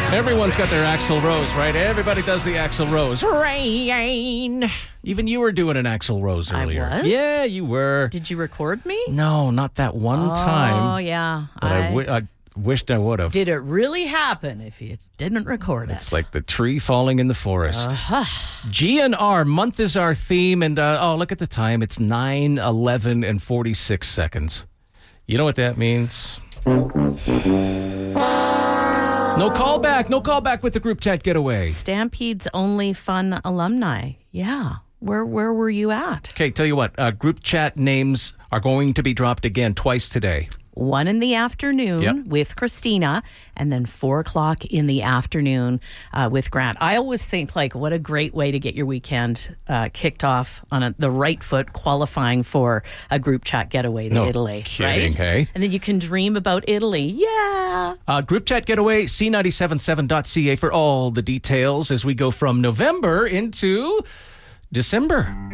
Everyone's got their Axl Rose, right? Everybody does the Axl Rose. Rain. Even you were doing an Axl Rose earlier. I was? Yeah, you were. Did you record me? No, not that one time. Oh, yeah. But I wished I would have. Did it really happen if you didn't record it? It's like the tree falling in the forest. GNR, month is our theme. And, look at the time. It's 9:11 and 46 seconds. You know what that means? No callback with the group chat getaway. Stampede's only fun alumni. Yeah. Where were you at? Okay, tell you what, group chat names are going to be dropped again twice today. 1 in the afternoon with Christina, and then 4 o'clock in the afternoon with Grant. I always think, what a great way to get your weekend kicked off on the right foot, qualifying for a group chat getaway to Italy. Kidding, right? Hey? And then you can dream about Italy. Yeah. Group chat getaway, c977.ca for all the details as we go from November into December.